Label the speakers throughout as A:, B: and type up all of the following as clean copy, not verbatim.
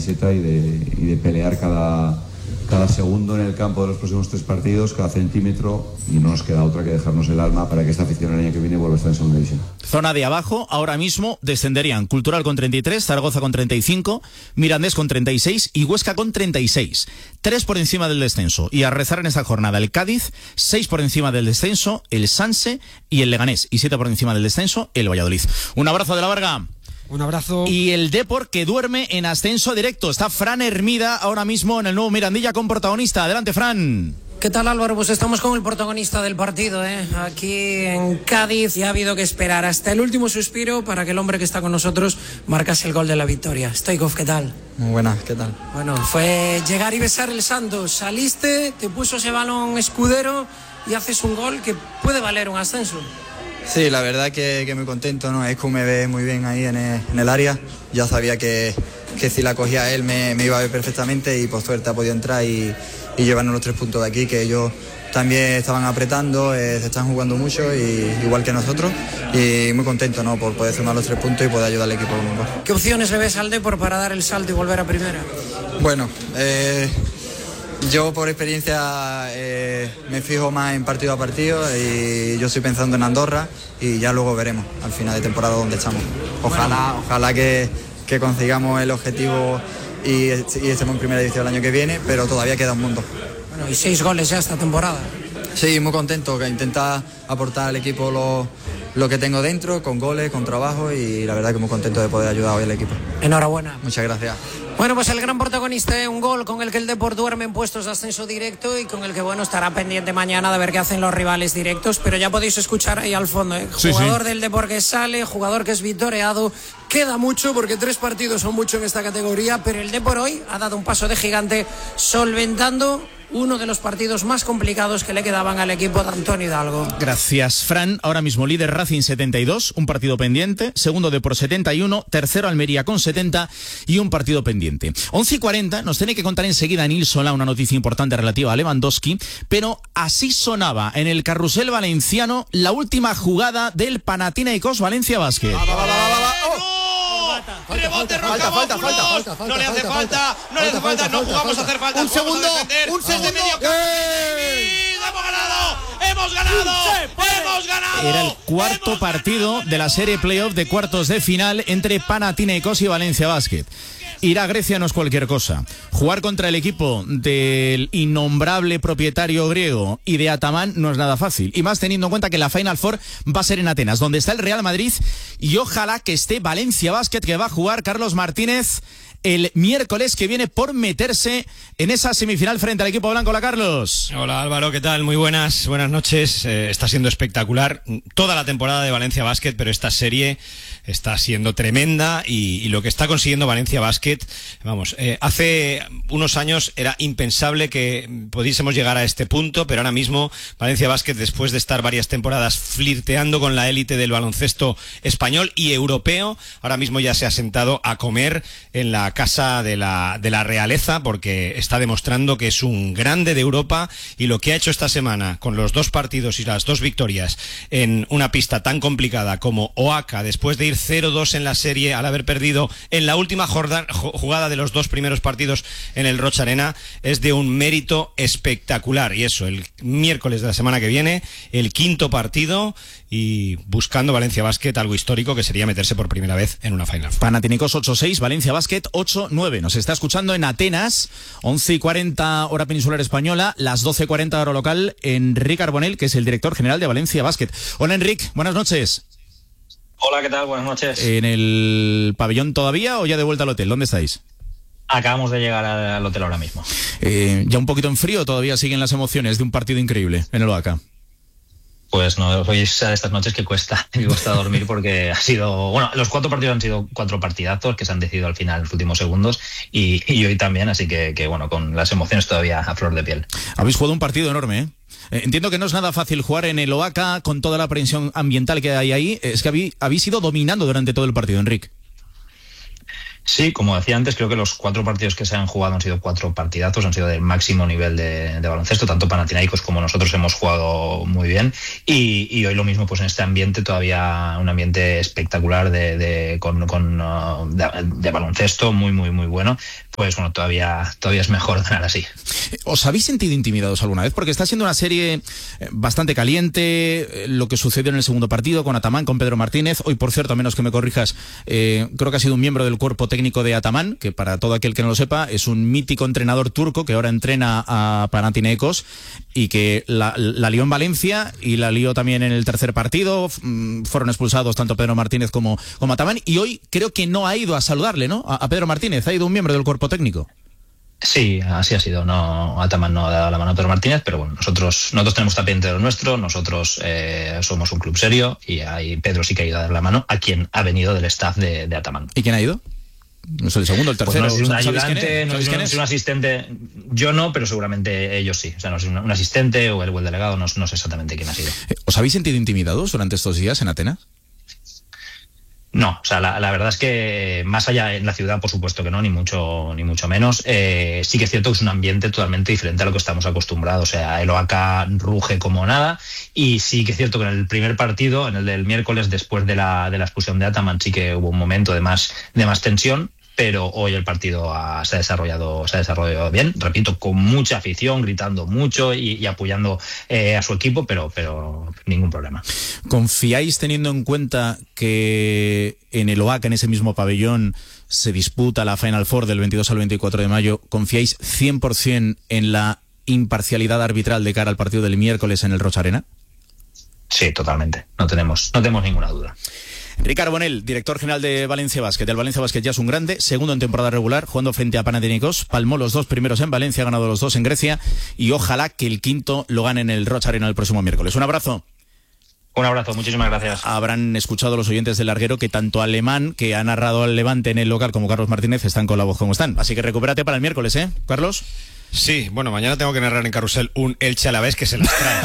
A: camiseta y de pelear cada segundo en el campo de los próximos 3 partidos, cada centímetro, y no nos queda otra que dejarnos el alma para que esta afición el año que viene vuelva a estar en segunda división.
B: Zona de abajo, ahora mismo descenderían Cultural con 33, Zaragoza con 35, Mirandés con 36 y Huesca con 36. 3 por encima del descenso. Y a rezar en esta jornada el Cádiz, 6 por encima del descenso el Sanse y el Leganés, y 7 por encima del descenso el Valladolid. Un abrazo de la Varga.
C: Un abrazo.
B: Y el Depor que duerme en ascenso directo. Está Fran Hermida ahora mismo en el nuevo Mirandilla con protagonista. Adelante, Fran.
D: ¿Qué tal, Álvaro? Pues estamos con el protagonista del partido, aquí en Cádiz. Ya ha habido que esperar hasta el último suspiro para que el hombre que está con nosotros marcase el gol de la victoria. Stoichkov, ¿qué tal?
E: Muy buena, ¿qué tal?
D: Bueno, fue llegar y besar el santo. Saliste, te puso ese balón Escudero y haces un gol que puede valer un ascenso.
E: Sí, la verdad que muy contento, ¿no? Escu me ve muy bien ahí en el área. Ya sabía que si la cogía él me iba a ver perfectamente, y por suerte ha podido entrar y llevarnos los 3 puntos de aquí, que ellos también estaban apretando, se están jugando mucho, igual que nosotros, y muy contento, ¿no? Por poder sumar los 3 puntos y poder ayudar al equipo con un gol.
D: ¿Qué opciones le ves al Depor para dar el salto y volver a primera?
E: Bueno, yo por experiencia me fijo más en partido a partido, y yo estoy pensando en Andorra, y ya luego veremos al final de temporada dónde estamos. Ojalá que consigamos el objetivo y estemos en primera división el año que viene, pero todavía queda un mundo.
D: Bueno, y 6 goles ya esta temporada.
E: Sí, muy contento, que intenta aportar al equipo lo que tengo dentro, con goles, con trabajo, y la verdad que muy contento de poder ayudar hoy al equipo.
D: Enhorabuena.
E: Muchas gracias.
D: Bueno, pues el gran protagonista, un gol con el que el Depor duerme en puestos de ascenso directo, y con el que, bueno, estará pendiente mañana de ver qué hacen los rivales directos, pero ya podéis escuchar ahí al fondo, jugador del Depor que sale, jugador que es vitoreado. Queda mucho, porque 3 partidos son mucho en esta categoría, pero el Depor hoy ha dado un paso de gigante, solventando uno de los partidos más complicados que le quedaban al equipo de Antonio Hidalgo.
B: Gracias, Fran. Ahora mismo líder Racing 72, un partido pendiente. Segundo Depor 71, tercero Almería con 70 y un partido pendiente. 11:40, nos tiene que contar enseguida Nil Solá una noticia importante relativa a Lewandowski, pero así sonaba en el carrusel valenciano la última jugada del Panathinaikos Valencia Basket.
F: Rebote, falta. No le hace falta, no jugamos a hacer falta.
C: Un segundo.
F: ¡Hemos ganado!
B: Era el cuarto partido de la serie playoff de cuartos de final entre Panathinaikos y Valencia Basket. Ir a Grecia no es cualquier cosa. Jugar contra el equipo del innombrable propietario griego y de Ataman no es nada fácil. Y más teniendo en cuenta que la Final Four va a ser en Atenas, donde está el Real Madrid, y ojalá que esté Valencia Basket, que va a jugar Carlos Martínez el miércoles que viene por meterse en esa semifinal frente al equipo blanco. Hola, Carlos.
G: Hola, Álvaro, ¿qué tal? Muy buenas noches. Está siendo espectacular toda la temporada de Valencia Basket, pero esta serie está siendo tremenda, y lo que está consiguiendo Valencia Basket, hace unos años era impensable que pudiésemos llegar a este punto, pero ahora mismo Valencia Basket, después de estar varias temporadas flirteando con la élite del baloncesto español y europeo, ahora mismo ya se ha sentado a comer en la casa de la realeza, porque está demostrando que es un grande de Europa, y lo que ha hecho esta semana con los 2 partidos y las 2 victorias en una pista tan complicada como Oaxaca, después de ir 0-2 en la serie al haber perdido en la última jugada de los 2 primeros partidos en el Rocha Arena, es de un mérito espectacular. Y eso, el miércoles de la semana que viene, el 5º partido, y buscando Valencia Basket algo histórico, que sería meterse por primera vez en una Final Four.
B: Panathinaikos 8-6, Valencia Basket 8-9. Nos está escuchando en Atenas, 11:40 hora peninsular española, las 12:40 hora local, Enric Arbonell, que es el director general de Valencia Basket. Hola, Enric, buenas noches.
H: Hola, ¿qué tal? Buenas noches.
B: ¿En el pabellón todavía o ya de vuelta al hotel? ¿Dónde estáis?
H: Acabamos de llegar al hotel ahora mismo.
B: ¿Ya un poquito en frío? ¿Todavía siguen las emociones de un partido increíble en el Oaxaca?
H: Pues no, hoy es de estas noches que cuesta dormir, porque ha sido, los 4 partidos han sido 4 partidazos que se han decidido al final en los últimos segundos, y hoy también, así que con las emociones todavía a flor de piel.
B: Habéis jugado un partido enorme, ¿eh? Entiendo que no es nada fácil jugar en el Oaxaca con toda la presión ambiental que hay ahí. Es que habéis ido dominando durante todo el partido, Enric.
H: Sí, como decía antes, creo que los 4 partidos que se han jugado han sido 4 partidazos, han sido del máximo nivel de baloncesto, tanto Panathinaikos como nosotros hemos jugado muy bien, y hoy lo mismo, pues en este ambiente, todavía un ambiente espectacular de baloncesto, muy muy muy bueno, pues bueno, todavía es mejor ganar así.
B: ¿Os habéis sentido intimidados alguna vez? Porque está siendo una serie bastante caliente, lo que sucedió en el segundo partido con Ataman, con Pedro Martínez. Hoy, por cierto, a menos que me corrijas, creo que ha sido un miembro del cuerpo técnico de Ataman, que para todo aquel que no lo sepa, es un mítico entrenador turco que ahora entrena a Panathinaikos y que la lió en Valencia y la lió también en el tercer partido. Fueron expulsados tanto Pedro Martínez como Ataman, y hoy creo que no ha ido a saludarle, ¿no? A Pedro Martínez, ha ido un miembro del cuerpo técnico.
H: Sí, así ha sido. No, Ataman no ha dado la mano a Pedro Martínez, pero bueno, nosotros tenemos pendiente de lo nuestro, nosotros somos un club serio y ahí Pedro sí que ha ido a dar la mano a quien ha venido del staff de Ataman.
B: ¿Y quién ha ido? No sé, el segundo, el tercero.
H: Pues no es un ayudante,
B: no es
H: un asistente. Yo no, pero seguramente ellos sí. O sea, no es un asistente o el delegado, no sé exactamente quién ha sido.
B: ¿Os habéis sentido intimidados durante estos días en Atenas?
H: No, o sea, la verdad es que más allá en la ciudad, por supuesto que no, ni mucho menos. Sí que es cierto que es un ambiente totalmente diferente a lo que estamos acostumbrados. O sea, el OAK ruge como nada, y sí que es cierto que en el primer partido, en el del miércoles, después de la expulsión de Ataman, sí que hubo un momento de más tensión. Pero hoy el partido se ha desarrollado bien, repito, con mucha afición, gritando mucho y apoyando a su equipo, pero ningún problema.
B: ¿Confiáis, teniendo en cuenta que en el OAK, en ese mismo pabellón, se disputa la Final Four del 22 al 24 de mayo, confiáis 100% en la imparcialidad arbitral de cara al partido del miércoles en el Rocha Arena?
H: Sí, totalmente. No tenemos ninguna duda.
B: Ricard Bonel, director general de Valencia Basket. El Valencia Basket ya es un grande, segundo en temporada regular, jugando frente a Panathinaikos. Palmó los 2 primeros en Valencia, ha ganado los 2 en Grecia, y ojalá que el quinto lo gane en el Rocha Arena el próximo miércoles. Un abrazo.
H: Un abrazo, muchísimas gracias.
B: Habrán escuchado los oyentes del Larguero que tanto Alemán, que ha narrado al Levante en el local, como Carlos Martínez están con la voz como están. Así que recupérate para el miércoles, ¿eh, Carlos?
G: Sí, bueno, mañana tengo que narrar en Carrusel un Elche Alavés que se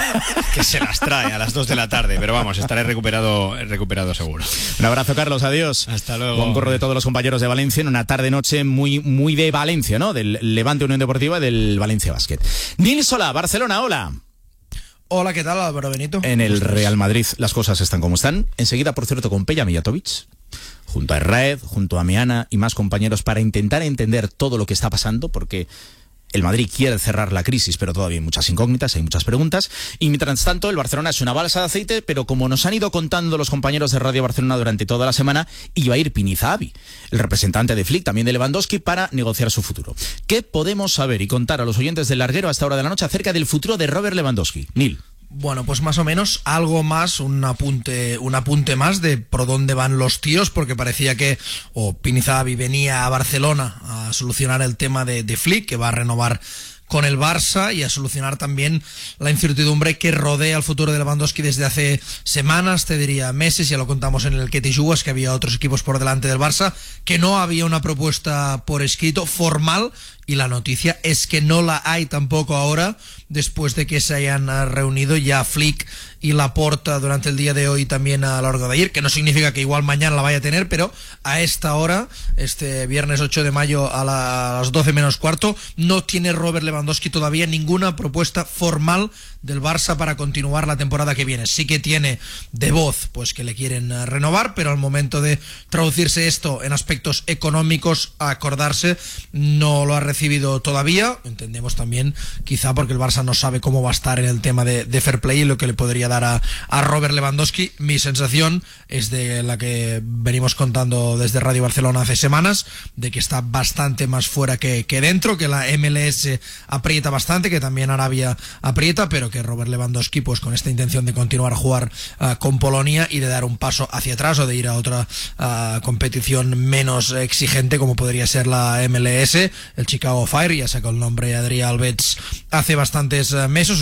G: las trae a las 2 de la tarde, pero vamos, estaré recuperado seguro.
B: Un abrazo, Carlos, adiós.
G: Hasta luego.
B: Buen corro de todos los compañeros de Valencia en una tarde-noche muy de Valencia, ¿no? Del Levante Unión Deportiva y del Valencia Basket. Nil Solà, Barcelona, hola.
C: Hola, ¿qué tal, Álvaro Benito?
B: En el Real Madrid las cosas están como están. Enseguida, por cierto, con Peja Mijatovic, junto a Herraez, junto a Meana y más compañeros, para intentar entender todo lo que está pasando, porque el Madrid quiere cerrar la crisis, pero todavía hay muchas incógnitas, hay muchas preguntas. Y mientras tanto, el Barcelona es una balsa de aceite, pero como nos han ido contando los compañeros de Radio Barcelona durante toda la semana, iba a ir Pini Zahavi, el representante de Flick, también de Lewandowski, para negociar su futuro. ¿Qué podemos saber y contar a los oyentes del Larguero a esta hora de la noche acerca del futuro de Robert Lewandowski? Nil.
C: Bueno, pues más o menos algo más, un apunte más de por dónde van los tíos, porque parecía que Pini Zahavi venía a Barcelona a solucionar el tema de Flick, que va a renovar con el Barça, y a solucionar también la incertidumbre que rodea el futuro de Lewandowski desde hace semanas, te diría meses. Ya lo contamos en el Que te jugas, que había otros equipos por delante del Barça, que no había una propuesta por escrito formal, y la noticia es que no la hay tampoco ahora, después de que se hayan reunido ya Flick y Laporta durante el día de hoy, también a lo largo de ayer, que no significa que igual mañana la vaya a tener, pero a esta hora, este viernes 8 de mayo a las 12 menos cuarto, no tiene Robert Lewandowski todavía ninguna propuesta formal del Barça para continuar la temporada que viene. Sí que tiene de voz pues que le quieren renovar, pero al momento de traducirse esto en aspectos económicos, a acordarse, no lo ha recibido todavía. Entendemos también, quizá porque el Barça no sabe cómo va a estar en el tema de fair play y lo que le podría dar a Robert Lewandowski. Mi sensación es de la que venimos contando desde Radio Barcelona hace semanas, de que está bastante más fuera que dentro, que la MLS aprieta bastante, que también Arabia aprieta, pero que Robert Lewandowski, pues con esta intención de continuar a jugar con Polonia y de dar un paso hacia atrás, o de ir a otra competición menos exigente como podría ser la MLS, el Chicago Fire, ya sacó el nombre Adrià Alves hace bastantes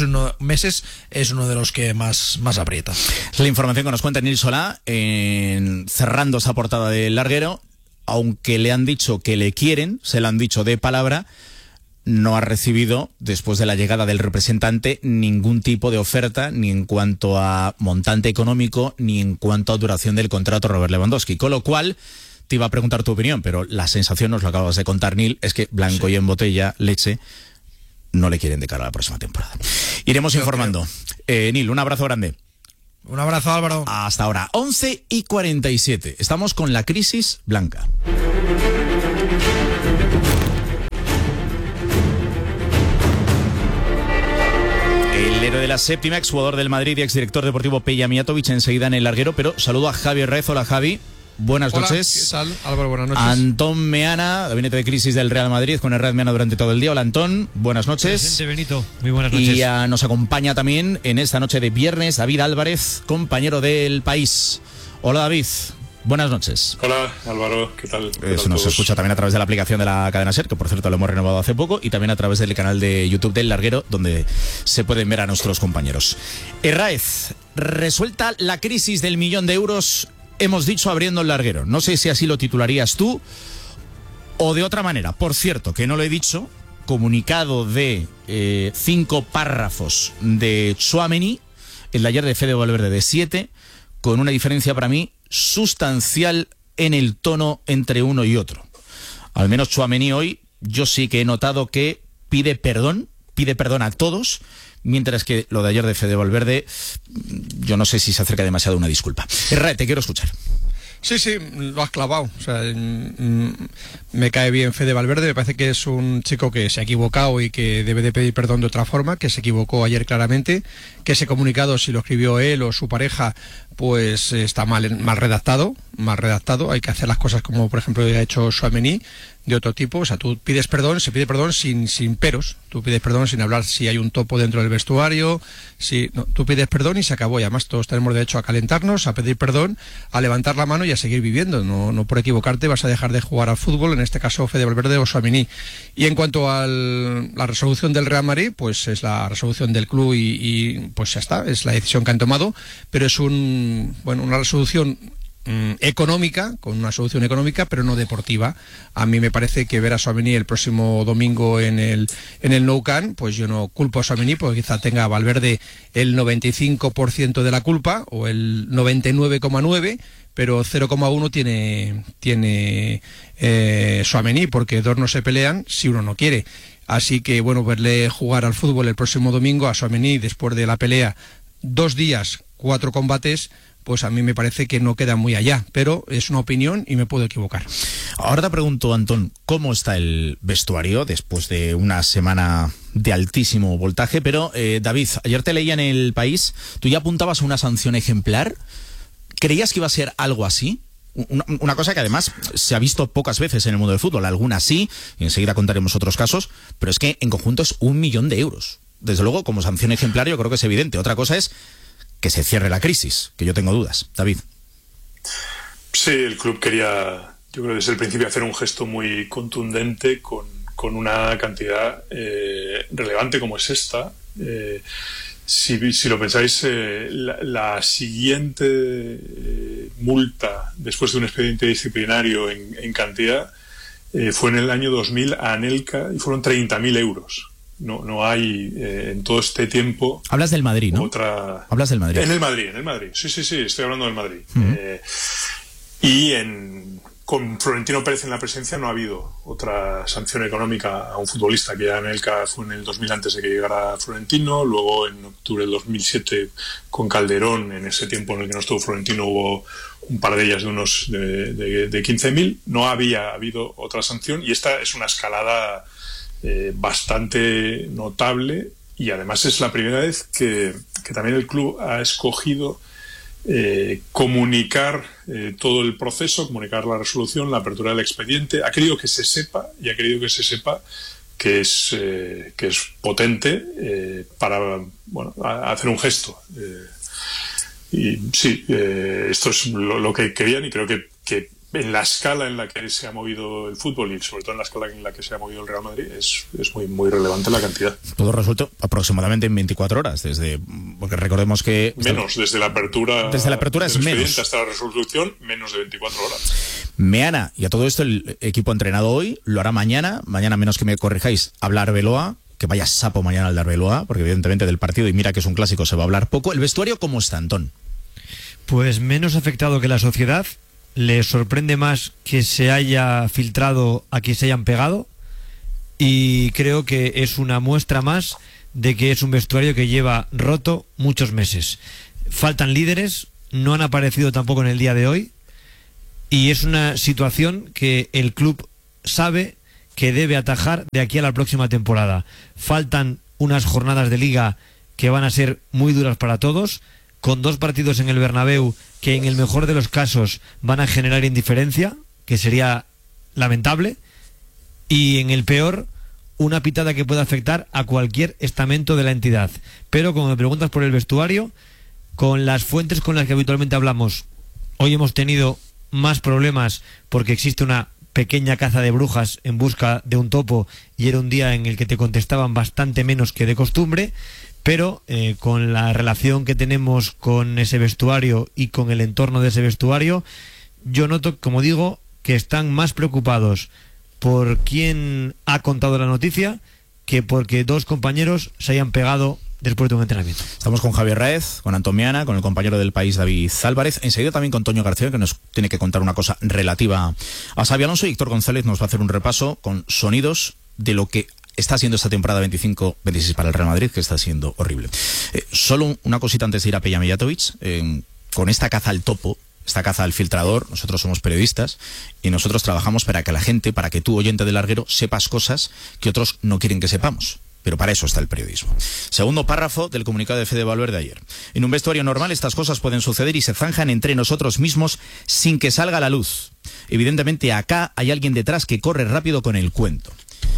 C: meses, es uno de los que más aprieta.
B: La información que nos cuenta Nil Solà, cerrando esa portada del Larguero. Aunque le han dicho que le quieren, se lo han dicho de palabra, no ha recibido, después de la llegada del representante, ningún tipo de oferta, ni en cuanto a montante económico, ni en cuanto a duración del contrato Robert Lewandowski. Con lo cual, te iba a preguntar tu opinión, pero la sensación, nos lo acabas de contar, Nil, es que blanco sí, y en botella, leche, no le quieren de cara a la próxima temporada. Iremos informando. Nil, un abrazo grande.
C: Un abrazo, Álvaro.
B: Hasta ahora, 11:47. Estamos con la crisis blanca. hombre de la séptima, exjugador del Madrid y exdirector deportivo Peja Mijatovic, enseguida en el larguero, pero saludo a Javi Herraiz. Hola, Javi. Buenas noches.
I: ¿Qué tal, Álvaro? Buenas noches.
B: Antón Meana, gabinete de crisis del Real Madrid, con el Real Meana durante todo el día. Hola, Antón. Buenas noches.
J: Presente, Benito. Muy buenas noches.
B: Y nos acompaña también en esta noche de viernes David Álvarez, compañero del País. Hola, David. Buenas noches.
K: Hola, Álvaro, ¿qué tal?
B: Eso nos escucha también a través de la aplicación de la cadena SER, que por cierto lo hemos renovado hace poco, y también a través del canal de YouTube del Larguero, donde se pueden ver a nuestros compañeros. Herraiz, resuelta la crisis del €1.000.000, hemos dicho abriendo el Larguero. No sé si así lo titularías tú o de otra manera. Por cierto, que no lo he dicho, comunicado de 5 párrafos de Tchouaméni, el de ayer de Fede Valverde de 7, con una diferencia para mí sustancial en el tono entre uno y otro. Al menos Tchouaméni hoy yo sí que he notado que pide perdón a todos, mientras que lo de ayer de Fede Valverde yo no sé si se acerca demasiado a una disculpa. Herrera, te quiero escuchar.
I: Sí, lo has clavado. O sea, me cae bien Fede Valverde, me parece que es un chico que se ha equivocado y que debe de pedir perdón de otra forma, que se equivocó ayer claramente, que ese comunicado, si lo escribió él o su pareja, pues está mal redactado, hay que hacer las cosas como por ejemplo ha hecho Tchouaméni, de otro tipo. O sea, tú pides perdón, se pide perdón sin peros, tú pides perdón sin hablar si hay un topo dentro del vestuario, tú pides perdón y se acabó. Y además todos tenemos derecho a calentarnos, a pedir perdón, a levantar la mano y a seguir viviendo. No por equivocarte vas a dejar de jugar al fútbol, en este caso Fede Valverde o Tchouaméni. Y en cuanto a la resolución del Real Madrid, pues es la resolución del club y pues ya está, es la decisión que han tomado, pero es una resolución económica, con una solución económica, pero no deportiva. A mí me parece que ver a Tchouaméni el próximo domingo en el Nou Camp, pues yo no culpo a Tchouaméni, porque quizá tenga Valverde el 95% de la culpa, o el 99,9%, pero 0,1 tiene Tchouaméni, porque dos no se pelean si uno no quiere. Así que, bueno, verle jugar al fútbol el próximo domingo a Tchouaméni después de la pelea, 2 días, 4 combates, pues a mí me parece que no queda muy allá, pero es una opinión y me puedo equivocar.
B: Ahora te pregunto, Antón, ¿cómo está el vestuario después de una semana de altísimo voltaje? Pero, David, ayer te leía en El País, tú ya apuntabas a una sanción ejemplar. ¿Creías que iba a ser algo así? Una cosa que además se ha visto pocas veces en el mundo del fútbol, algunas sí, y enseguida contaremos otros casos, pero es que en conjunto es €1.000.000. Desde luego, como sanción ejemplar yo creo que es evidente. Otra cosa es que se cierre la crisis, que yo tengo dudas. David.
K: Sí, el club quería, yo creo desde el principio, hacer un gesto muy contundente con una cantidad relevante como es esta. Si lo pensáis, la siguiente multa después de un expediente disciplinario en cantidad fue en el año 2000 a Anelka y fueron 30.000 euros. No hay en todo este tiempo.
B: Hablas del Madrid, ¿no? Hablas del Madrid.
K: En el Madrid. Sí, estoy hablando del Madrid. Con Florentino Pérez en la presencia no ha habido otra sanción económica a un futbolista, que ya Anelka fue en el 2000 antes de que llegara Florentino, luego en octubre del 2007 con Calderón, en ese tiempo en el que no estuvo Florentino, hubo un par de ellas de 15.000. No había habido otra sanción y esta es una escalada bastante notable, y además es la primera vez que también el club ha escogido comunicar todo el proceso, comunicar la resolución, la apertura del expediente. Ha querido que se sepa que es potente para hacer un gesto. Y sí, esto es lo que querían, y creo que en la escala en la que se ha movido el fútbol y sobre todo en la escala en la que se ha movido el Real Madrid es muy, muy relevante la cantidad.
B: Todo resuelto aproximadamente en 24 horas, porque recordemos que...
K: Menos, desde la apertura
B: es menos.
K: Hasta la resolución, menos de 24 horas.
B: Meana, y a todo esto el equipo ha entrenado hoy, lo hará mañana, menos que me corrijáis, habla Arbeloa, que vaya sapo mañana al de Arbeloa, porque evidentemente del partido, y mira que es un clásico, se va a hablar poco. ¿El vestuario cómo está, Antón?
J: Pues menos afectado que la sociedad. Le sorprende más que se haya filtrado a que se hayan pegado, y creo que es una muestra más de que es un vestuario que lleva roto muchos meses. Faltan líderes, no han aparecido tampoco en el día de hoy, y es una situación que el club sabe que debe atajar de aquí a la próxima temporada. Faltan unas jornadas de liga que van a ser muy duras para todos, con 2 partidos en el Bernabéu que en el mejor de los casos van a generar indiferencia, que sería lamentable, y en el peor, una pitada que pueda afectar a cualquier estamento de la entidad. Pero como me preguntas por el vestuario, con las fuentes con las que habitualmente hablamos, hoy hemos tenido más problemas porque existe una pequeña caza de brujas en busca de un topo y era un día en el que te contestaban bastante menos que de costumbre, pero con la relación que tenemos con ese vestuario y con el entorno de ese vestuario, yo noto, como digo, que están más preocupados por quién ha contado la noticia que porque 2 compañeros se hayan pegado después de un entrenamiento.
B: Estamos con Javier Raez, con Antón Meana, con el compañero del País David Álvarez, enseguida también con Toño García, que nos tiene que contar una cosa relativa a Xabi Alonso, y Héctor González nos va a hacer un repaso con sonidos de lo que está siendo esta temporada 25-26 para el Real Madrid, que está siendo horrible. Solo una cosita antes de ir a Peja Mijatovic, con esta caza al topo, esta caza al filtrador, nosotros somos periodistas y nosotros trabajamos para que la gente, para que tú, oyente de Larguero, sepas cosas que otros no quieren que sepamos. Pero para eso está el periodismo. Segundo párrafo del comunicado de Fede Valverde ayer. En un vestuario normal estas cosas pueden suceder y se zanjan entre nosotros mismos sin que salga a la luz. Evidentemente acá hay alguien detrás que corre rápido con el cuento.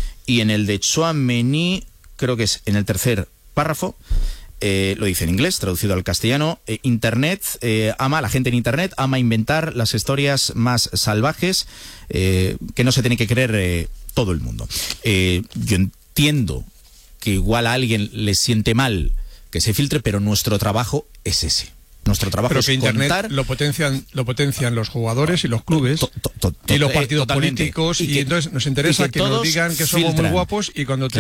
B: Y en el de Tchouaméni, creo que es en el tercer párrafo, lo dice en inglés, traducido al castellano, Internet, la gente en Internet ama inventar las historias más salvajes que no se tiene que creer todo el mundo. Yo entiendo que igual a alguien le siente mal que se filtre, pero nuestro trabajo es ese. Nuestro trabajo
I: pero
B: es
I: que Internet
B: contar...
I: lo potencian los jugadores y los clubes y los partidos políticos, y entonces nos interesa que nos digan que somos muy guapos, y cuando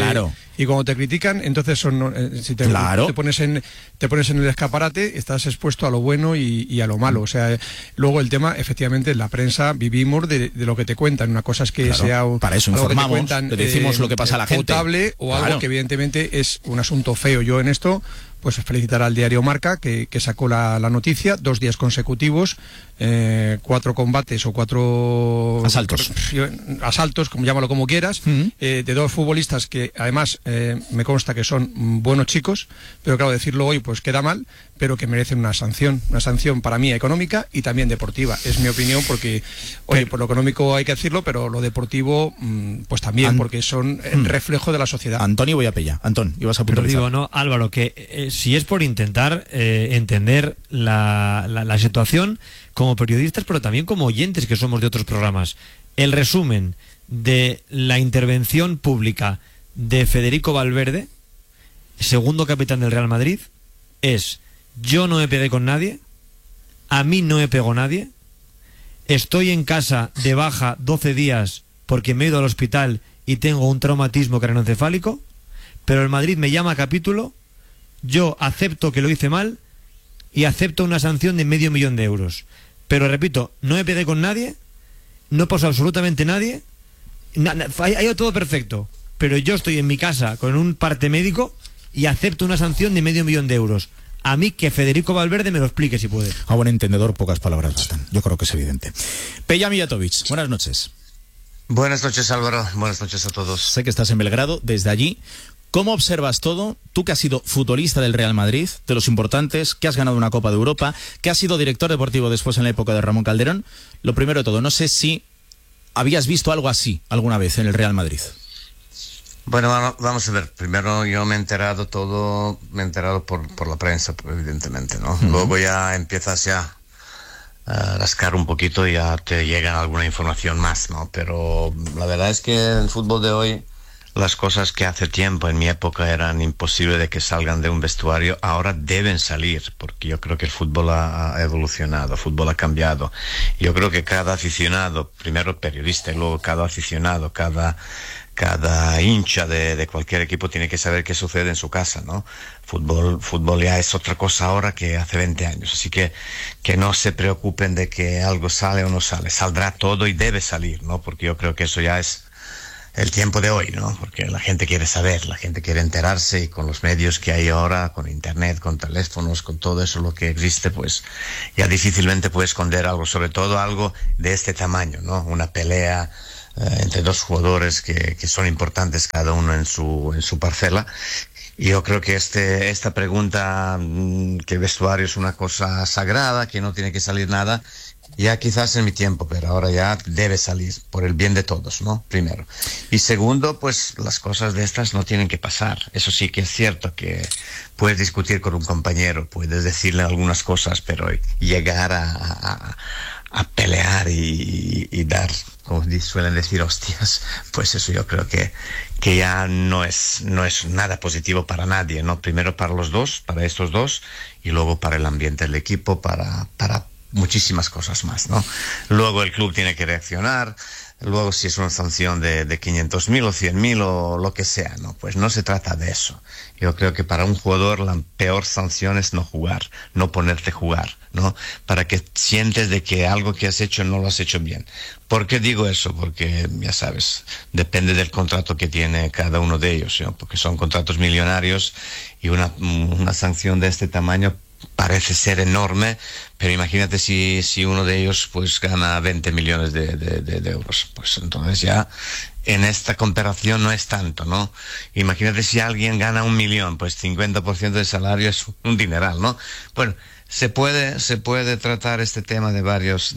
I: te critican, entonces si te pones en el escaparate, estás expuesto a lo bueno y a lo malo. O sea, luego el tema, efectivamente, en la prensa vivimos de lo que te cuentan. Una cosa es que sea
B: para eso informamos, que te cuentan, le decimos lo que pasa a la gente,
I: potable, o algo que evidentemente es un asunto feo. Yo en esto pues felicitar al diario Marca, que sacó la noticia, 2 días consecutivos, 4 combates o 4 asaltos, como llámalo como quieras, de 2 futbolistas que además me consta que son buenos chicos, pero claro, decirlo hoy pues queda mal, pero que merecen una sanción para mí económica y también deportiva. Es mi opinión, porque oye, por lo económico hay que decirlo, pero lo deportivo pues también, porque son el reflejo de la sociedad.
B: Antonio, voy a Peja. Antón, ibas a puntualizar.
J: Pero digo, no, Álvaro, que si es por intentar entender la situación como periodistas, pero también como oyentes que somos de otros programas, el resumen de la intervención pública de Federico Valverde, segundo capitán del Real Madrid, es: yo no me pegué con nadie, a mí no me pegó nadie, estoy en casa de baja 12 días porque me he ido al hospital y tengo un traumatismo craneoencefálico, pero el Madrid me llama a capítulo, yo acepto que lo hice mal y acepto una sanción de $500,000 euros. Pero repito, no me pegué con nadie, no pasó absolutamente nadie, ha ido todo perfecto, pero yo estoy en mi casa con un parte médico y acepto una sanción de $500,000 euros. A mí que Federico Valverde me lo explique si puede.
B: A buen entendedor, pocas palabras bastan. Yo creo que es evidente. Peja Mijatovic, buenas noches.
L: Buenas noches, Álvaro. Buenas noches a todos.
B: Sé que estás en Belgrado, desde allí. ¿Cómo observas todo? Tú que has sido futbolista del Real Madrid, de los importantes, que has ganado una Copa de Europa, que has sido director deportivo después en la época de Ramón Calderón. Lo primero de todo, no sé si habías visto algo así alguna vez en el Real Madrid.
L: Bueno, vamos a ver. Primero yo me he enterado por la prensa, evidentemente, ¿no? Luego ya empiezas a rascar un poquito y ya te llega alguna información más, ¿no? Pero la verdad es que en el fútbol de hoy, las cosas que hace tiempo, en mi época, eran imposibles de que salgan de un vestuario, ahora deben salir, porque yo creo que el fútbol ha evolucionado, el fútbol ha cambiado. Yo creo que cada aficionado, primero periodista y luego cada aficionado, cada hincha de cualquier equipo tiene que saber qué sucede en su casa, ¿no? Fútbol ya es otra cosa ahora que hace 20 años, así que no se preocupen de que algo sale o no sale, saldrá todo y debe salir, ¿no? Porque yo creo que eso ya es el tiempo de hoy, ¿no? Porque la gente quiere saber, la gente quiere enterarse, y con los medios que hay ahora, con internet, con teléfonos, con todo eso lo que existe, pues ya difícilmente puede esconder algo, sobre todo algo de este tamaño, ¿no? Una pelea entre 2 jugadores que son importantes cada uno en su parcela. yo creo que esta pregunta, que el vestuario es una cosa sagrada, que no tiene que salir nada, ya quizás en mi tiempo, pero ahora ya debe salir por el bien de todos, ¿no? Primero. Y segundo, pues las cosas de estas no tienen que pasar. Eso sí que es cierto, que puedes discutir con un compañero, puedes decirle algunas cosas, pero llegar a pelear y dar, como suelen decir, hostias, pues eso yo creo que ya no es nada positivo para nadie, ¿no? Primero para los dos, para estos dos, y luego para el ambiente del equipo, para muchísimas cosas más, ¿no? Luego el club tiene que reaccionar, luego si es una sanción de 500.000 o 100.000 o lo que sea, ¿no? Pues no se trata de eso. Yo creo que para un jugador la peor sanción es no jugar, no ponerte a jugar, ¿no? Para que sientes de que algo que has hecho no lo has hecho bien. ¿Por qué digo eso? Porque, ya sabes, depende del contrato que tiene cada uno de ellos, ¿no? Porque son contratos millonarios y una sanción de este tamaño parece ser enorme, pero imagínate si uno de ellos pues gana 20 millones de euros, pues entonces ya en esta comparación no es tanto, ¿no? Imagínate si alguien gana 1 millón, pues 50% del salario es un dineral, ¿no? Bueno, se puede tratar este tema de varios,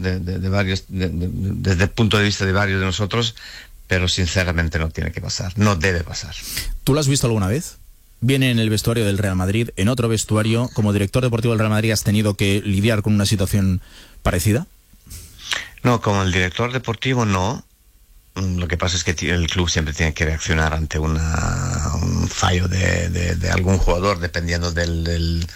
L: desde el punto de vista de varios de nosotros, pero sinceramente no tiene que pasar, no debe pasar.
B: ¿Tú lo has visto alguna vez? Viene en el vestuario del Real Madrid, en otro vestuario, como director deportivo del Real Madrid, ¿has tenido que lidiar con una situación parecida?
L: No, como el director deportivo no. Lo que pasa es que el club siempre tiene que reaccionar ante un fallo de algún jugador, dependiendo de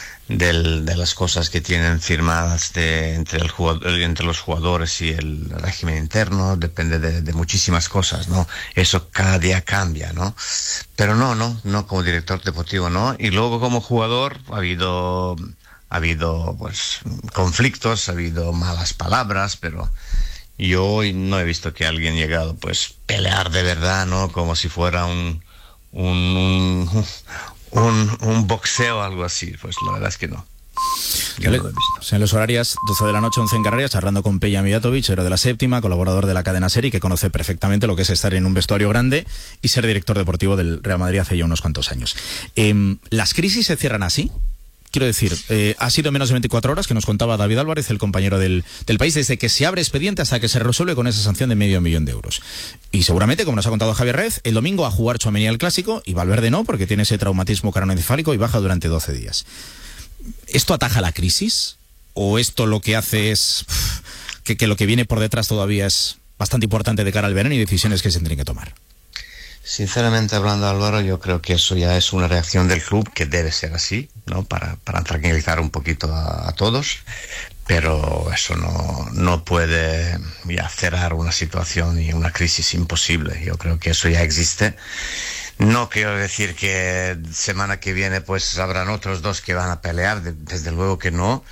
L: las cosas que tienen firmadas entre los jugadores y el régimen interno, depende de muchísimas cosas, ¿no? Eso cada día cambia, ¿no? Pero no como director deportivo, no. Y luego como jugador ha habido pues conflictos, ha habido malas palabras, pero yo no he visto que alguien llegado pues pelear de verdad, ¿no? Como si fuera un boxeo o algo así, pues la verdad es que no.
B: En los horarios 12 de la noche, 11 en Canarias, charlando con Peja Mijatovic, héroe de la Séptima, colaborador de la cadena SER, que conoce perfectamente lo que es estar en un vestuario grande y ser director deportivo del Real Madrid hace ya unos cuantos años. ¿Las crisis se cierran así? Quiero decir, ha sido menos de 24 horas, que nos contaba David Álvarez, el compañero del País, desde que se abre expediente hasta que se resuelve con esa sanción de $500.000 de euros. Y seguramente, como nos ha contado Javier Rez, el domingo a jugar Tchouaméni al Clásico y Valverde no, porque tiene ese traumatismo craneoencefálico y baja durante 12 días. ¿Esto ataja la crisis? ¿O esto lo que hace es que lo que viene por detrás todavía es bastante importante de cara al verano y decisiones que se tendrían que tomar?
L: Sinceramente hablando, Álvaro, yo creo que eso ya es una reacción del club, que debe ser así, ¿no? Para tranquilizar un poquito a todos, pero eso no puede ya cerrar una situación y una crisis imposible. Yo creo que eso ya existe. No quiero decir que semana que viene pues habrán otros dos que van a pelear, desde luego que no,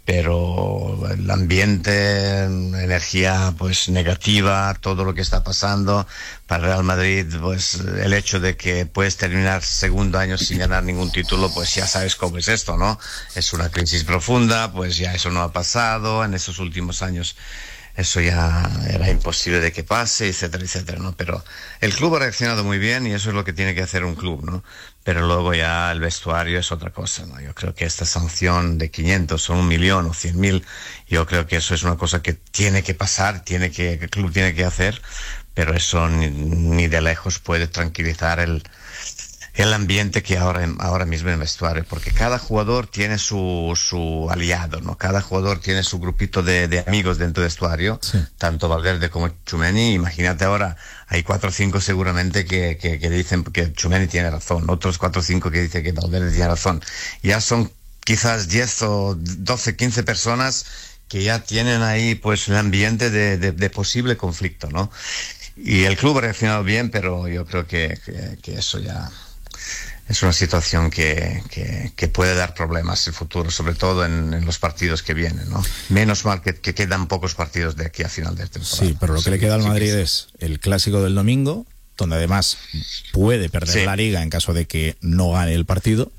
L: pero el ambiente, energía pues negativa, todo lo que está pasando para el Real Madrid, pues el hecho de que puedes terminar segundo año sin ganar ningún título, pues ya sabes cómo es esto, ¿no? Es una crisis profunda, pues ya eso no ha pasado en esos últimos años. Eso ya era imposible de que pase, etcétera, etcétera, ¿no? Pero el club ha reaccionado muy bien y eso es lo que tiene que hacer un club, ¿no? Pero luego ya el vestuario es otra cosa, ¿no? Yo creo que esta sanción de 500 o 1 millón o 100.000, yo creo que eso es una cosa que tiene que pasar, que el club tiene que hacer, pero eso ni de lejos puede tranquilizar el ambiente que ahora mismo en el vestuario, porque cada jugador tiene su aliado, ¿no? Cada jugador tiene su grupito de amigos dentro del vestuario, sí. Tanto Valverde como Tchouaméni. Imagínate ahora, hay 4 o 5 seguramente que dicen que Tchouaméni tiene razón, otros 4 o 5 que dicen que Valverde tiene razón. Ya son quizás 10 o 12, 15 personas que ya tienen ahí pues el ambiente de posible conflicto, ¿no? Y el club ha reaccionado bien, pero yo creo que eso ya es una situación que puede dar problemas en el futuro, sobre todo en los partidos que vienen, ¿no? Menos mal que quedan pocos partidos de aquí a final de temporada.
B: Sí, pero lo que le queda al Madrid es el Clásico del domingo, donde además puede perder la Liga en caso de que no gane el partido.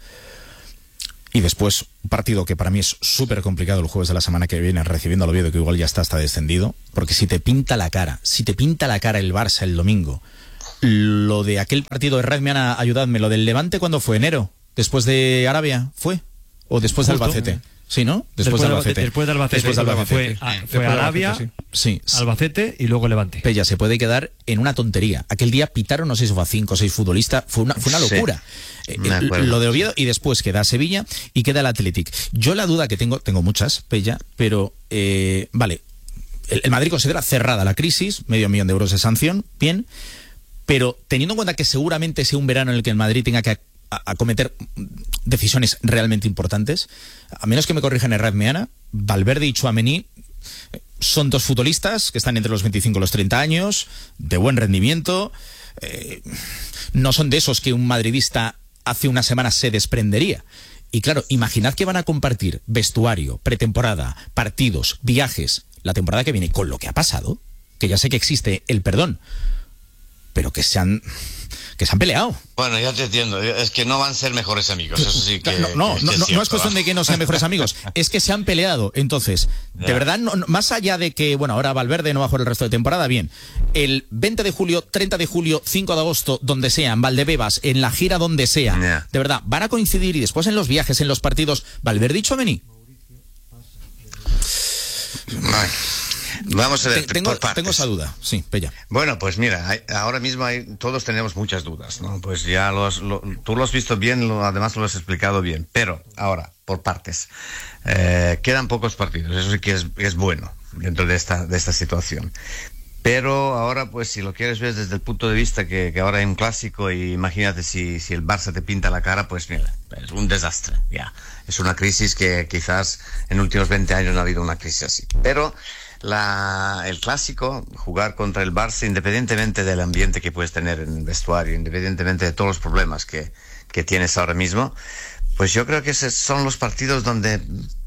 B: Y después un partido que para mí es súper complicado el jueves de la semana que viene, recibiendo al Oviedo, que igual ya está descendido, porque si te pinta la cara el Barça el domingo Lo de aquel partido de Redmiana, ayudadme, lo del Levante, ¿cuándo fue? ¿Enero? ¿Después de Arabia fue? ¿O después de Albacete? Sí, ¿no? Después de Albacete.
J: Después de Albacete. Fue Arabia,
B: sí.
J: Albacete y luego Levante.
B: Pella, se puede quedar en una tontería. Aquel día pitaron, no sé si fue a 5 o 6 futbolistas, fue una locura. Lo de Oviedo, y después queda Sevilla y queda el Athletic. Yo la duda que tengo muchas, Pella, pero vale, el Madrid considera cerrada la crisis, $500,000 de euros de sanción, bien, pero teniendo en cuenta que seguramente sea un verano en el que el Madrid tenga que acometer decisiones realmente importantes, a menos que me corrijan en Redmiana, Valverde y Tchouaméni son 2 futbolistas que están entre los 25 y los 30 años, de buen rendimiento, no son de esos que un madridista hace una semana se desprendería. Y claro, imaginad que van a compartir vestuario, pretemporada, partidos, viajes, la temporada que viene, con lo que ha pasado, que ya sé que existe el perdón, pero que se han peleado.
L: Bueno, ya te entiendo, es que no van a ser mejores amigos, eso sí que...
B: No es cuestión de que no sean mejores amigos, es que se han peleado. Entonces, de verdad, más allá de que, bueno, ahora Valverde no va a jugar el resto de temporada, bien, el 20 de julio, 30 de julio, 5 de agosto, donde sea, en Valdebebas, en la gira donde sea, de verdad, van a coincidir, y después en los viajes, en los partidos, Valverde y Tchouaméni.
L: Vamos a ver, por partes.
B: Tengo esa duda, sí, Pella.
L: Bueno, pues mira, ahora mismo todos tenemos muchas dudas, ¿no? Pues ya tú lo has visto bien, además lo has explicado bien, pero ahora, por partes. Quedan pocos partidos, eso sí que es bueno dentro de esta situación. Pero ahora, pues si lo quieres ver desde el punto de vista que ahora hay un clásico, y imagínate si el Barça te pinta la cara, pues mira, es un desastre, ya. Es una crisis que quizás en los últimos 20 años no ha habido una crisis así. Pero el clásico, jugar contra el Barça, independientemente del ambiente que puedes tener en el vestuario, independientemente de todos los problemas que tienes ahora mismo, pues yo creo que esos son los partidos donde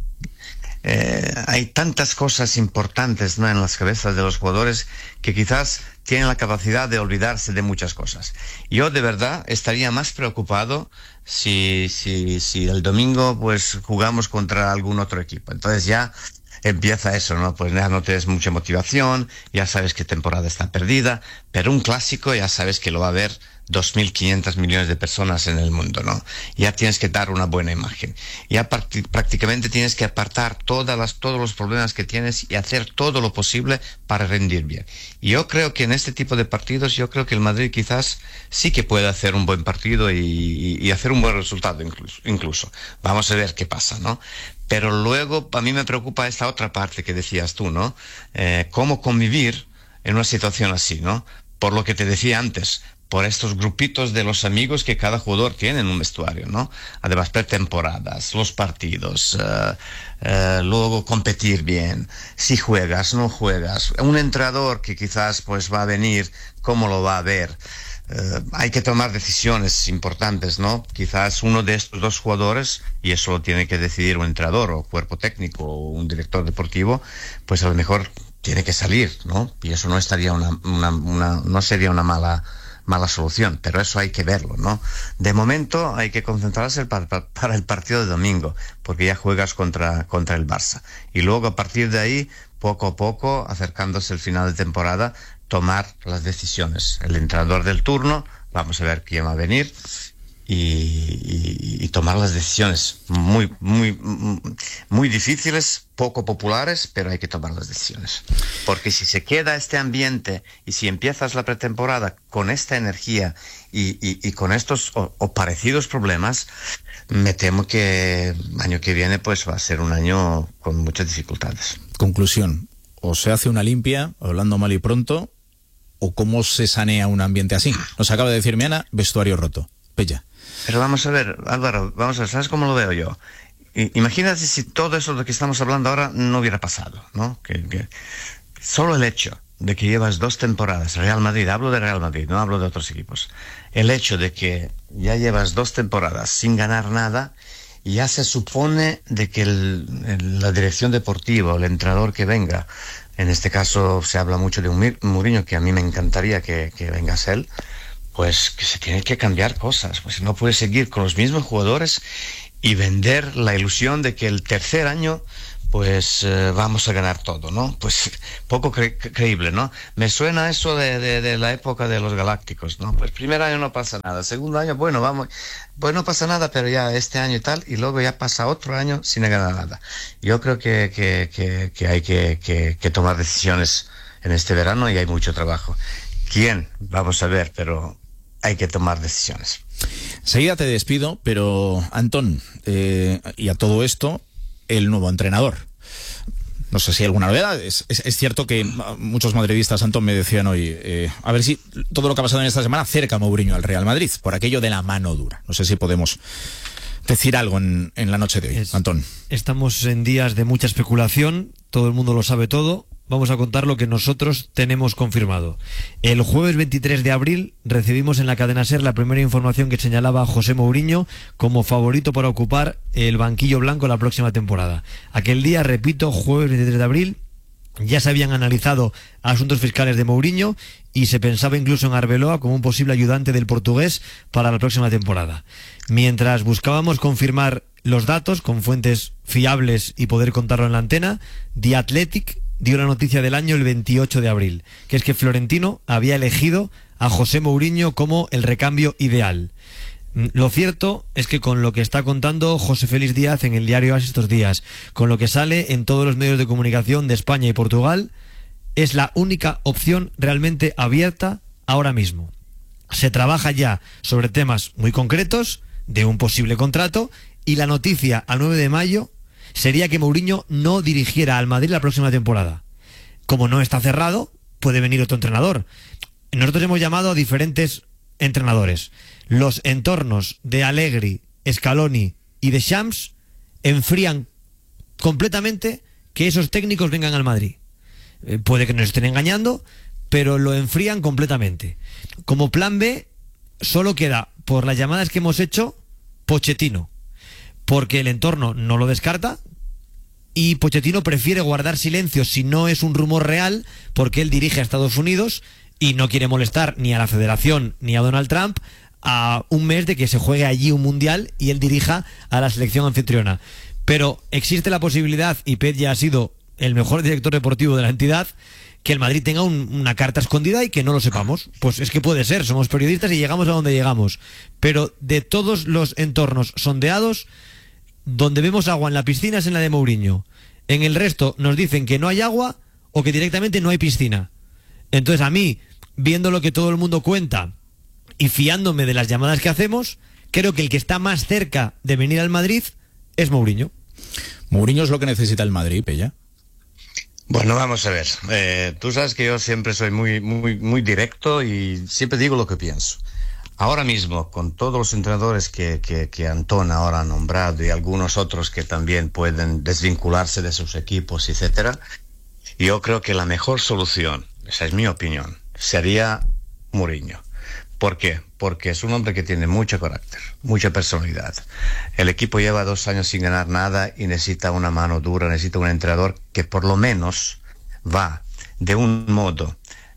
L: hay tantas cosas importantes, ¿no?, en las cabezas de los jugadores, que quizás tienen la capacidad de olvidarse de muchas cosas. Yo de verdad estaría más preocupado si el domingo pues jugamos contra algún otro equipo. Entonces ya empieza eso, ¿no? Pues ya no tienes mucha motivación, ya sabes que temporada está perdida, pero un clásico ya sabes que lo va a haber 2.500 millones de personas en el mundo, ¿no? Ya tienes que dar una buena imagen. Ya prácticamente tienes que apartar todos los problemas que tienes y hacer todo lo posible para rendir bien. Y yo creo que en este tipo de partidos, yo creo que el Madrid quizás sí que puede hacer un buen partido y hacer un buen resultado incluso. Vamos a ver qué pasa, ¿no? Pero luego a mí me preocupa esta otra parte que decías tú, ¿no? Cómo convivir en una situación así, ¿no? Por lo que te decía antes, por estos grupitos de los amigos que cada jugador tiene en un vestuario, ¿no? Además, pretemporadas, los partidos, luego competir bien, si juegas, no juegas, un entrenador que quizás pues va a venir, ¿cómo lo va a ver? Hay que tomar decisiones importantes, ¿no? Quizás uno de estos 2 jugadores, y eso lo tiene que decidir un entrenador o cuerpo técnico o un director deportivo, pues a lo mejor tiene que salir, ¿no? Y eso no estaría no sería una mala solución, pero eso hay que verlo, ¿no? De momento hay que concentrarse para el partido de domingo, porque ya juegas contra el Barça. Y luego a partir de ahí, poco a poco, acercándose el final de temporada, tomar las decisiones. El entrenador del turno, vamos a ver quién va a venir, y tomar las decisiones muy difíciles, poco populares, pero hay que tomar las decisiones. Porque si se queda este ambiente y si empiezas la pretemporada con esta energía y con estos o parecidos problemas, me temo que el año que viene pues va a ser un año con muchas dificultades.
B: Conclusión, o se hace una limpia, hablando mal y pronto, o cómo se sanea un ambiente así. Nos acaba de decir Miana, vestuario roto. Pella.
L: Pero vamos a ver, Álvaro, ¿sabes cómo lo veo yo? Imagínate si todo eso de lo que estamos hablando ahora no hubiera pasado, ¿no? Que solo el hecho de que llevas 2 temporadas, Real Madrid, hablo de Real Madrid, no hablo de otros equipos, el hecho de que ya llevas 2 temporadas sin ganar nada, ya se supone de que la dirección deportiva o el entrenador que venga, en este caso se habla mucho de un Mourinho, que a mí me encantaría que vengase él, pues que se tiene que cambiar cosas, pues no puede seguir con los mismos jugadores y vender la ilusión de que el tercer año pues vamos a ganar todo, ¿no? Pues poco creíble, ¿no? Me suena eso de la época de los Galácticos, ¿no? Pues primer año no pasa nada, segundo año, bueno, vamos, pues no pasa nada, pero ya este año y tal, y luego ya pasa otro año sin ganar nada. Yo creo que hay que tomar decisiones en este verano y hay mucho trabajo. ¿Quién? Vamos a ver, pero hay que tomar decisiones.
B: Seguida te despido, pero Antón, y a todo esto, el nuevo entrenador. No sé si hay alguna novedad. Es cierto que muchos madridistas, Antón, me decían hoy, a ver si todo lo que ha pasado en esta semana acerca a Mourinho al Real Madrid, por aquello de la mano dura. No sé si podemos decir algo en la noche de hoy, Antón.
J: Estamos en días de mucha especulación, todo el mundo lo sabe todo. Vamos a contar lo que nosotros tenemos confirmado. El jueves 23 de abril recibimos en la cadena SER la primera información que señalaba a José Mourinho como favorito para ocupar el banquillo blanco la próxima temporada. Aquel día, repito, jueves 23 de abril, ya se habían analizado asuntos fiscales de Mourinho y se pensaba incluso en Arbeloa como un posible ayudante del portugués para la próxima temporada. Mientras buscábamos confirmar los datos con fuentes fiables y poder contarlo en la antena, The Athletic dio la noticia del año el 28 de abril, que es que Florentino había elegido a José Mourinho como el recambio ideal. Lo cierto es que con lo que está contando José Félix Díaz en el diario AS estos días, con lo que sale en todos los medios de comunicación de España y Portugal, es la única opción realmente abierta ahora mismo. Se trabaja ya sobre temas muy concretos de un posible contrato y la noticia al 9 de mayo sería que Mourinho no dirigiera al Madrid la próxima temporada. Como no está cerrado, puede venir otro entrenador. Nosotros hemos llamado a diferentes entrenadores. Los entornos de Allegri, Scaloni y de Shams enfrían completamente que esos técnicos vengan al Madrid. Puede que nos estén engañando, pero lo enfrían completamente. Como plan B, solo queda, por las llamadas que hemos hecho, Pochettino, porque el entorno no lo descarta y Pochettino prefiere guardar silencio si no es un rumor real, porque él dirige a Estados Unidos y no quiere molestar ni a la Federación ni a Donald Trump a un mes de que se juegue allí un mundial y él dirija a la selección anfitriona. Pero existe la posibilidad, y Pep ya ha sido el mejor director deportivo de la entidad, que el Madrid tenga una carta escondida y que no lo sepamos. Pues es que puede ser, somos periodistas y llegamos a donde llegamos. Pero de todos los entornos sondeados, donde vemos agua en la piscina es en la de Mourinho. En el resto nos dicen que no hay agua o que directamente no hay piscina. Entonces a mí, viendo lo que todo el mundo cuenta y fiándome de las llamadas que hacemos, creo que el que está más cerca de venir al Madrid es Mourinho.
B: Mourinho es lo que necesita el Madrid, Pella.
L: Bueno, vamos a ver. Tú sabes que yo siempre soy muy directo y siempre digo lo que pienso. Ahora mismo, con todos los entrenadores que Antón ahora ha nombrado y algunos otros que también pueden desvincularse de sus equipos, etcétera, yo creo que la mejor solución, esa es mi opinión, sería Mourinho. ¿Por qué? Porque es un hombre que tiene mucho carácter, mucha personalidad. El equipo lleva 2 años sin ganar nada y necesita una mano dura, necesita un entrenador que por lo menos va de un modo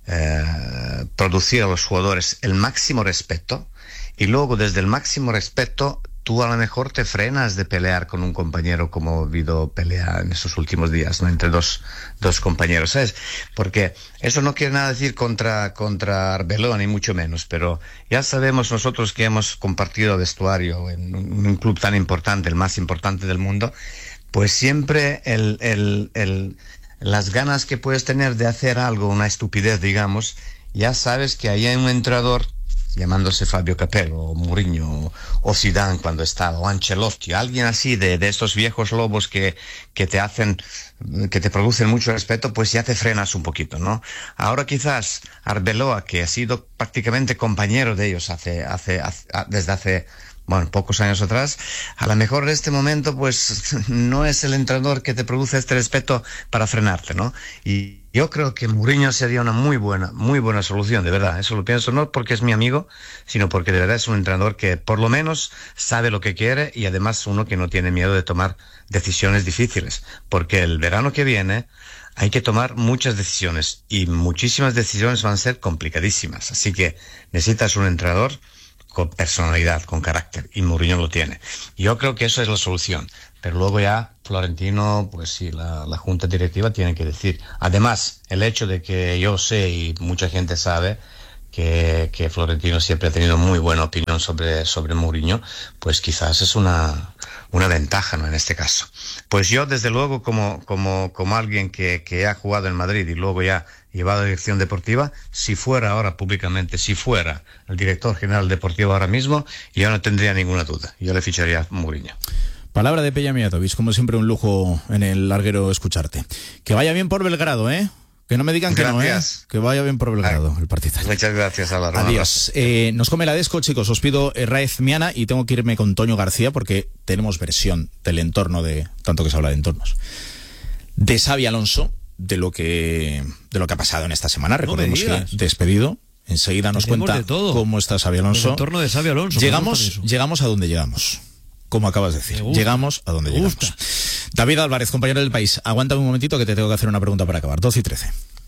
L: producir a los jugadores el máximo respeto y luego desde el máximo respeto tú a lo mejor te frenas de pelear con un compañero como ha habido pelea en esos últimos días, ¿no? Entre dos compañeros, ¿sabes? Porque eso no quiere nada decir contra Arbeloa, ni mucho menos, pero ya sabemos nosotros que hemos compartido vestuario en un club tan importante, el más importante del mundo, pues siempre las ganas que puedes tener de hacer algo, una estupidez, digamos, ya sabes que ahí hay un entrenador llamándose Fabio Capello o Mourinho o Zidane cuando estaba, o Ancelotti, alguien así de estos viejos lobos que te producen mucho respeto, pues ya te frenas un poquito, ¿no? Ahora quizás Arbeloa, que ha sido prácticamente compañero de ellos desde hace pocos años atrás, a lo mejor en este momento pues no es el entrenador que te produce este respeto para frenarte, ¿no? Y yo creo que Mourinho sería una muy buena solución, de verdad. Eso lo pienso no porque es mi amigo, sino porque de verdad es un entrenador que por lo menos sabe lo que quiere y además uno que no tiene miedo de tomar decisiones difíciles, porque el verano que viene hay que tomar muchas decisiones y muchísimas decisiones van a ser complicadísimas, así que necesitas un entrenador con personalidad, con carácter, y Mourinho lo tiene. Yo creo que eso es la solución, pero luego ya Florentino, pues sí, la junta directiva tiene que decir. Además, el hecho de que yo sé y mucha gente sabe que Florentino siempre ha tenido muy buena opinión sobre Mourinho, pues quizás es una ventaja, ¿no? En este caso. Pues yo, desde luego, como alguien que ha jugado en Madrid y luego ya llevado dirección deportiva, si fuera ahora públicamente, si fuera el director general deportivo ahora mismo, yo no tendría ninguna duda. Yo le ficharía a Mourinho.
B: Palabra de Peja Mijatovic, como siempre un lujo en el larguero escucharte. Que vaya bien por Belgrado, ¿eh? Que no me digan
L: gracias.
B: Que no, que vaya bien por Belgrado el partido.
L: Muchas gracias, Álvaro.
B: Adiós. Nos come la desco, chicos. Os pido Raez Miana y tengo que irme con Toño García porque tenemos versión del entorno de tanto que se habla de entornos. De Xabi Alonso, de lo que ha pasado en esta semana. Recordemos que despedido. Enseguida nos cuenta cómo está Xabi Alonso.
J: El entorno de Xabi Alonso.
B: Llegamos a donde llegamos. Como acabas de decir, llegamos a donde llegamos. David Álvarez, compañero del País, aguántame un momentito que te tengo que hacer una pregunta para acabar. 12:13.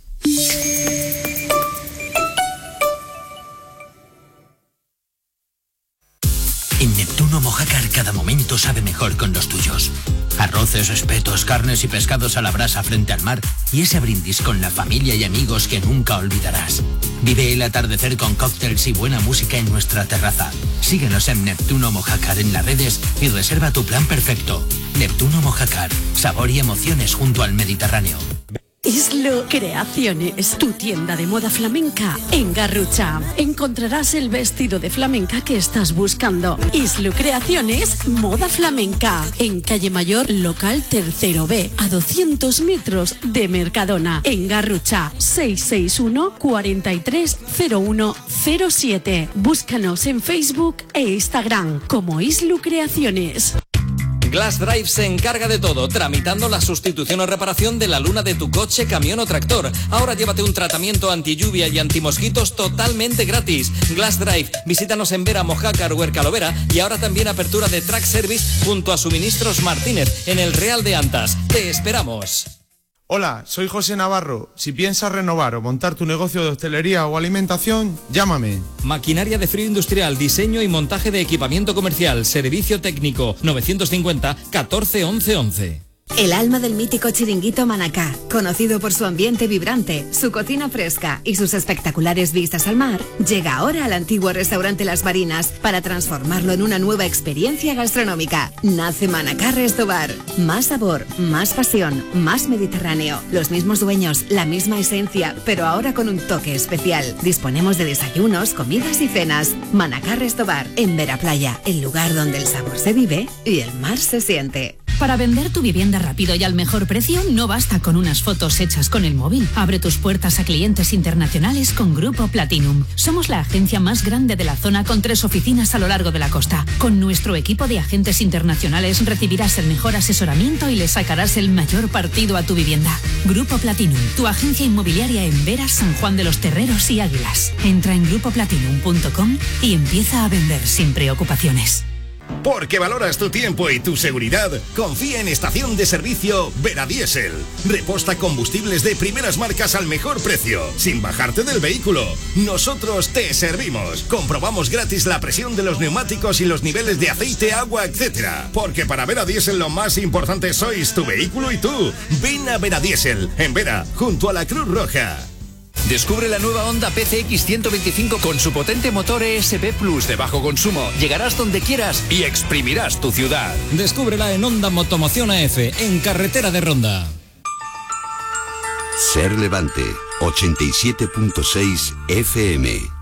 M: En Neptuno Mojácar cada momento sabe mejor con los tuyos. Arroces, espetos, carnes y pescados a la brasa frente al mar y ese brindis con la familia y amigos que nunca olvidarás. Vive el atardecer con cócteles y buena música en nuestra terraza. Síguenos en Neptuno Mojácar en las redes y reserva tu plan perfecto. Neptuno Mojácar, sabor y emociones junto al Mediterráneo.
N: Islu Creaciones, tu tienda de moda flamenca en Garrucha. Encontrarás el vestido de flamenca que estás buscando. Islu Creaciones, moda flamenca. En Calle Mayor, local 3B, a 200 metros de Mercadona. En Garrucha, 661 430107. Búscanos en Facebook e Instagram como Islu Creaciones.
O: Glass Drive se encarga de todo, tramitando la sustitución o reparación de la luna de tu coche, camión o tractor. Ahora llévate un tratamiento anti-lluvia y antimosquitos totalmente gratis. Glass Drive, visítanos en Vera, Mojácar o Ercalovera y ahora también apertura de Track Service junto a Suministros Martínez en el Real de Antas. ¡Te esperamos!
P: Hola, soy José Navarro. Si piensas renovar o montar tu negocio de hostelería o alimentación, llámame.
O: Maquinaria de frío industrial, diseño y montaje de equipamiento comercial, servicio técnico, 950 14 11 11.
Q: El alma del mítico chiringuito Manacá, conocido por su ambiente vibrante, su cocina fresca y sus espectaculares vistas al mar, llega ahora al antiguo restaurante Las Marinas para transformarlo en una nueva experiencia gastronómica. Nace Manacá Resto Bar. Más sabor, más pasión, más mediterráneo. Los mismos dueños, la misma esencia, pero ahora con un toque especial. Disponemos de desayunos, comidas y cenas. Manacá Resto Bar, en Vera Playa, el lugar donde el sabor se vive y el mar se siente.
R: Para vender tu vivienda rápido y al mejor precio, no basta con unas fotos hechas con el móvil. Abre tus puertas a clientes internacionales con Grupo Platinum. Somos la agencia más grande de la zona con 3 oficinas a lo largo de la costa. Con nuestro equipo de agentes internacionales recibirás el mejor asesoramiento y le sacarás el mayor partido a tu vivienda. Grupo Platinum, tu agencia inmobiliaria en Veras, San Juan de los Terreros y Águilas. Entra en grupoplatinum.com y empieza a vender sin preocupaciones.
S: Porque valoras tu tiempo y tu seguridad, confía en Estación de Servicio Veradiesel. Reposta combustibles de primeras marcas al mejor precio, sin bajarte del vehículo. Nosotros te servimos. Comprobamos gratis la presión de los neumáticos y los niveles de aceite, agua, etc. Porque para Veradiesel lo más importante sois tu vehículo y tú. Ven a Veradiesel, en Vera, junto a la Cruz Roja.
T: Descubre la nueva Honda PCX 125 con su potente motor ESP Plus de bajo consumo. Llegarás donde quieras y exprimirás tu ciudad.
O: Descúbrela en Honda Motomoción AF, en Carretera de Ronda.
U: Ser Levante, 87.6 FM.